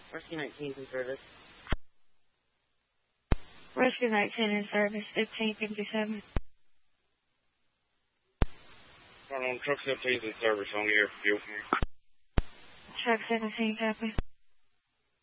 Rescue 19's in service. Rescue 19 in service, 1557. Truck 17's in service on the air for fuel. Truck 17, copy.